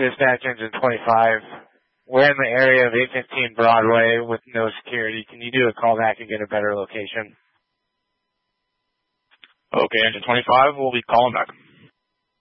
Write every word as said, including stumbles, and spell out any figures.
Dispatch Engine twenty-five. We're in the area of eight fifteen Broadway with no security. Can you do a call back and get a better location? Okay, Engine twenty-five, we'll be calling back.